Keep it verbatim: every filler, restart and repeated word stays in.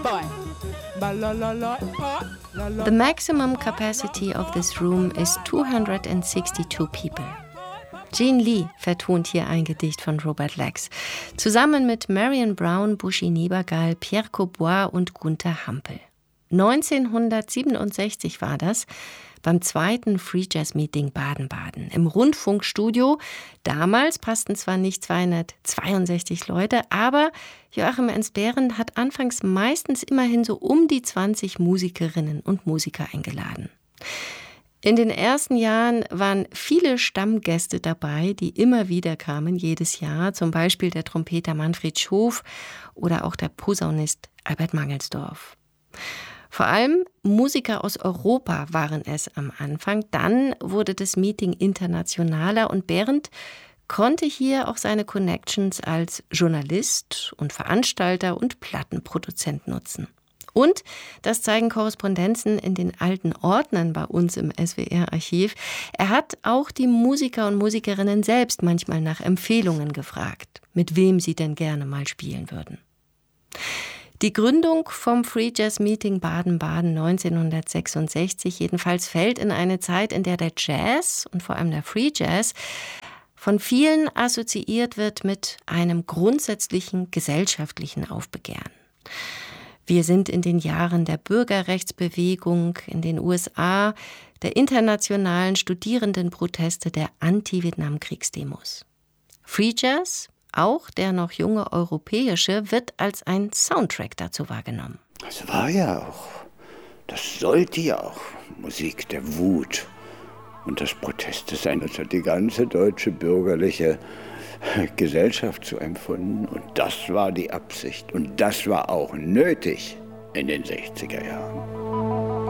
The maximum capacity of this room is two hundred sixty-two people. Jean Lee vertont hier ein Gedicht von Robert Lax, zusammen mit Marion Brown, Buschi Niebergall, Pierre Caubois und Gunther Hampel. neunzehnhundertsiebenundsechzig war das, beim zweiten Free Jazz Meeting Baden-Baden im Rundfunkstudio. Damals passten zwar nicht zweihundertzweiundsechzig Leute, aber Joachim Ernst-Behrendt hat anfangs meistens immerhin so um die zwanzig Musikerinnen und Musiker eingeladen. In den ersten Jahren waren viele Stammgäste dabei, die immer wieder kamen, jedes Jahr, zum Beispiel der Trompeter Manfred Schof oder auch der Posaunist Albert Mangelsdorff. Vor allem Musiker aus Europa waren es am Anfang. Dann wurde das Meeting internationaler und Behrendt konnte hier auch seine Connections als Journalist und Veranstalter und Plattenproduzent nutzen. Und, das zeigen Korrespondenzen in den alten Ordnern bei uns im S W R-Archiv, er hat auch die Musiker und Musikerinnen selbst manchmal nach Empfehlungen gefragt, mit wem sie denn gerne mal spielen würden. Die Gründung vom Free Jazz Meeting Baden-Baden neunzehnhundertsechsundsechzig jedenfalls fällt in eine Zeit, in der der Jazz und vor allem der Free Jazz von vielen assoziiert wird mit einem grundsätzlichen gesellschaftlichen Aufbegehren. Wir sind in den Jahren der Bürgerrechtsbewegung in den U S A, der internationalen Studierendenproteste, der Anti-Vietnam-Kriegsdemos. Free Jazz, auch der noch junge europäische, wird als ein Soundtrack dazu wahrgenommen. Das war ja auch, das sollte ja auch Musik der Wut und des Protestes sein. Das hat die ganze deutsche bürgerliche Gesellschaft so empfunden. Und das war die Absicht. Und das war auch nötig in den sechziger Jahren.